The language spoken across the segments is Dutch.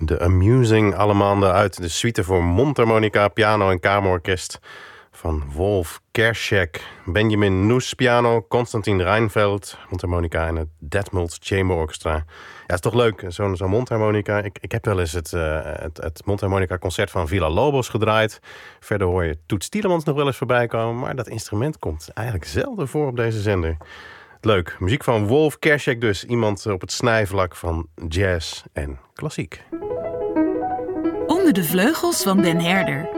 de Amusing Allemande uit de suite voor mondharmonica, piano en kamerorkest van Wolf Kerschek. Benjamin Noes piano, Konstantin Reinfeldt mondharmonica en het Detmold Chamber Orchestra. Ja, het is toch leuk, zo'n mondharmonica. Ik heb wel eens het mondharmonica concert van Villa Lobos gedraaid. Verder hoor je Toets Tielemans nog wel eens voorbij komen, maar dat instrument komt eigenlijk zelden voor op deze zender. Leuk, muziek van Wolf Kerschek dus. Iemand op het snijvlak van jazz en klassiek. Onder de vleugels van Den Herder.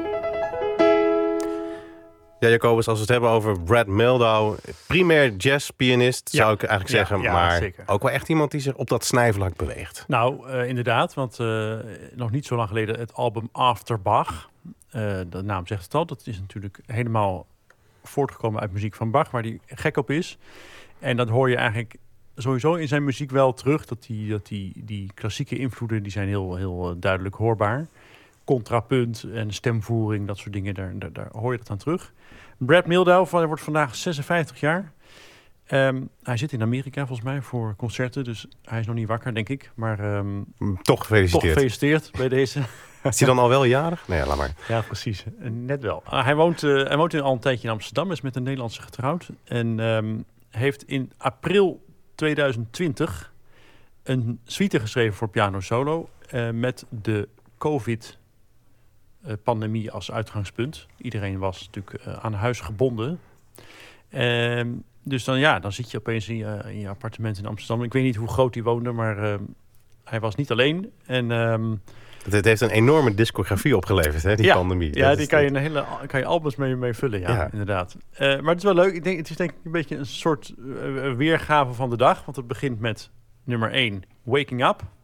Ja, Jacobus, als we het hebben over Brad Mehldau, primair jazzpianist, zou ik eigenlijk zeggen. Ja, maar zeker. Ook wel echt iemand die zich op dat snijvlak beweegt. Nou, inderdaad, want nog niet zo lang geleden het album After Bach. De naam zegt het al, dat is natuurlijk helemaal voortgekomen uit muziek van Bach, waar hij gek op is. En dat hoor je eigenlijk sowieso in zijn muziek wel terug. Dat die klassieke invloeden, die zijn heel duidelijk hoorbaar. Contrapunt en stemvoering, dat soort dingen, daar hoor je dat aan terug. Brad Mehldau wordt vandaag 56 jaar. Hij zit in Amerika volgens mij voor concerten, dus hij is nog niet wakker, denk ik. Maar toch gefeliciteerd bij deze. Is hij dan al wel jarig? Nee, laat maar. Ja, precies. Net wel. Hij woont al een tijdje in Amsterdam, is met een Nederlandse getrouwd. En heeft in april 2020 een suite geschreven voor piano solo met de COVID-pandemie als uitgangspunt. Iedereen was natuurlijk aan huis gebonden. Dus dan zit je opeens in je appartement in Amsterdam. Ik weet niet hoe groot hij woonde, maar hij was niet alleen. En het heeft een enorme discografie opgeleverd, hè, die pandemie. Ja, die kan je albums mee vullen, ja. Inderdaad. Maar het is wel leuk. Het is denk ik een beetje een soort weergave van de dag. Want het begint met nummer 1, Waking Up.